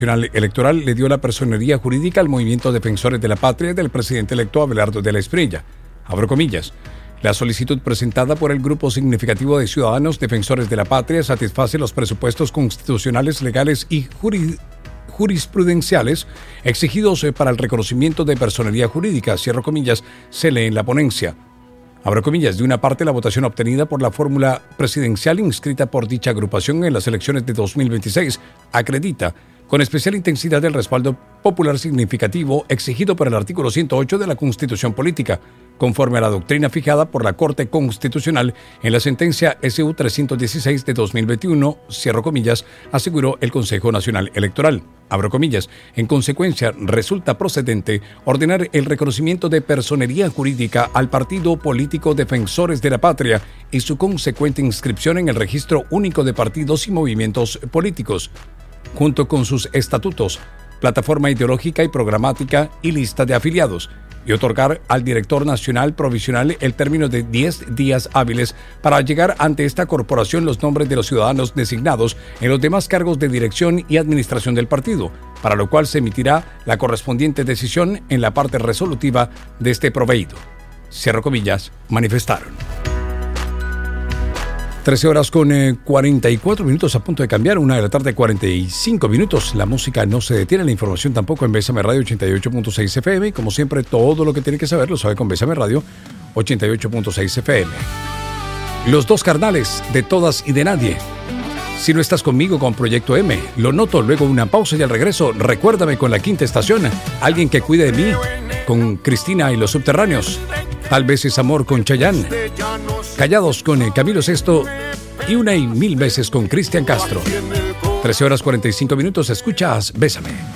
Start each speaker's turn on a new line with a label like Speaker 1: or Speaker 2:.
Speaker 1: Nacional Electoral le dio la personería jurídica al Movimiento Defensores de la Patria del presidente electo Abelardo de la Espriella. Abro comillas. La solicitud presentada por el grupo significativo de ciudadanos defensores de la patria satisface los presupuestos constitucionales, legales y jurisprudenciales exigidos para el reconocimiento de personería jurídica, cierro comillas, se lee en la ponencia. Abro comillas, de una parte la votación obtenida por la fórmula presidencial inscrita por dicha agrupación en las elecciones de 2026 acredita con especial intensidad el respaldo popular significativo exigido por el artículo 108 de la Constitución Política, conforme a la doctrina fijada por la Corte Constitucional en la sentencia SU 316 de 2021, cierro comillas, aseguró el Consejo Nacional Electoral. Abro comillas, en consecuencia, resulta procedente ordenar el reconocimiento de personería jurídica al Partido Político Defensores de la Patria y su consecuente inscripción en el Registro Único de Partidos y Movimientos Políticos, junto con sus estatutos, plataforma ideológica y programática y lista de afiliados, y otorgar al director nacional provisional el término de 10 días hábiles para llegar ante esta corporación los nombres de los ciudadanos designados en los demás cargos de dirección y administración del partido, para lo cual se emitirá la correspondiente decisión en la parte resolutiva de este proveído. Cierro comillas, manifestaron. 13 horas con 44 minutos, a punto de cambiar, 1 de la tarde, 45 minutos. La música no se detiene, la información tampoco en Bésame Radio 88.6 FM. Y como siempre, todo lo que tiene que saber lo sabe con Bésame Radio 88.6 FM. Los dos carnales, de todas y de nadie. Si no estás conmigo con Proyecto M, lo noto, luego una pausa y al regreso, recuérdame con la Quinta Estación. Alguien que cuide de mí, con Cristina y los Subterráneos. Tal vez es amor con Chayanne. Callados con Camilo VI y una y mil veces con Cristian Castro. 13 horas 45 minutos, escuchas Bésame.